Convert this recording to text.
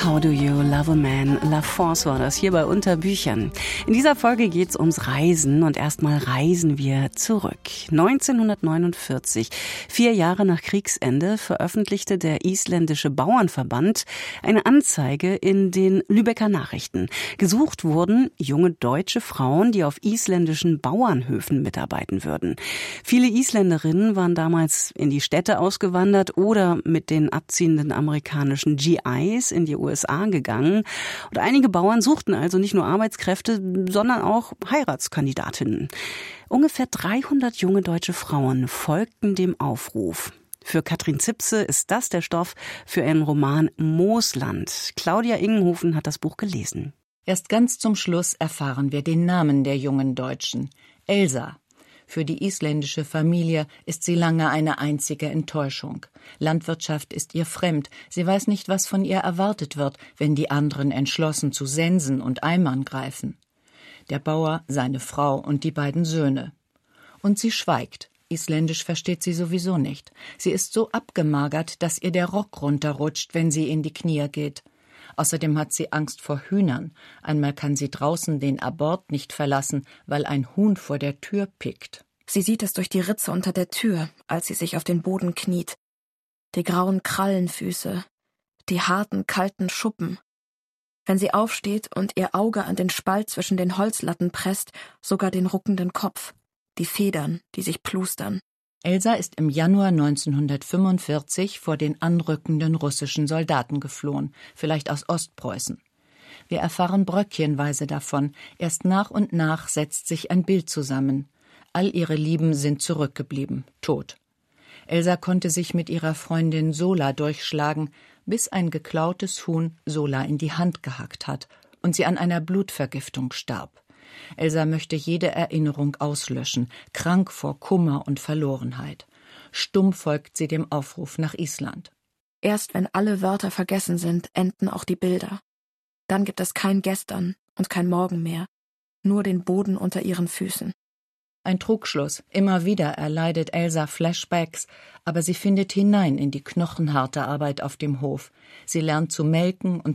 How do you love a man? La Force war das hier bei Unterbüchern. In dieser Folge geht's ums Reisen und erstmal reisen wir zurück. 1949, 4 Jahre nach Kriegsende, veröffentlichte der isländische Bauernverband eine Anzeige in den Lübecker Nachrichten. Gesucht wurden junge deutsche Frauen, die auf isländischen Bauernhöfen mitarbeiten würden. Viele Isländerinnen waren damals in die Städte ausgewandert oder mit den abziehenden amerikanischen GIs in die USA gegangen. Und einige Bauern suchten also nicht nur Arbeitskräfte, sondern auch Heiratskandidatinnen. Ungefähr 300 junge deutsche Frauen folgten dem Aufruf. Für Katrin Zipse ist das der Stoff für ihren Roman Moosland. Claudia Ingenhofen hat das Buch gelesen. Erst ganz zum Schluss erfahren wir den Namen der jungen Deutschen. Elsa. Für die isländische Familie ist sie lange eine einzige Enttäuschung. Landwirtschaft ist ihr fremd. Sie weiß nicht, was von ihr erwartet wird, wenn die anderen entschlossen zu Sensen und Eimern greifen. Der Bauer, seine Frau und die beiden Söhne. Und sie schweigt. Isländisch versteht sie sowieso nicht. Sie ist so abgemagert, dass ihr der Rock runterrutscht, wenn sie in die Knie geht. Außerdem hat sie Angst vor Hühnern. Einmal kann sie draußen den Abort nicht verlassen, weil ein Huhn vor der Tür pickt. Sie sieht es durch die Ritze unter der Tür, als sie sich auf den Boden kniet. Die grauen Krallenfüße, die harten, kalten Schuppen. Wenn sie aufsteht und ihr Auge an den Spalt zwischen den Holzlatten presst, sogar den ruckenden Kopf, die Federn, die sich plustern. Elsa ist im Januar 1945 vor den anrückenden russischen Soldaten geflohen, vielleicht aus Ostpreußen. Wir erfahren bröckchenweise davon. Erst nach und nach setzt sich ein Bild zusammen. All ihre Lieben sind zurückgeblieben, tot. Elsa konnte sich mit ihrer Freundin Sola durchschlagen, bis ein geklautes Huhn Sola in die Hand gehackt hat und sie an einer Blutvergiftung starb. Elsa möchte jede Erinnerung auslöschen, krank vor Kummer und Verlorenheit. Stumm folgt sie dem Aufruf nach Island. Erst wenn alle Wörter vergessen sind, enden auch die Bilder. Dann gibt es kein Gestern und kein Morgen mehr, nur den Boden unter ihren Füßen. Ein Trugschluss. Immer wieder erleidet Elsa Flashbacks, aber sie findet hinein in die knochenharte Arbeit auf dem Hof. Sie lernt zu melken und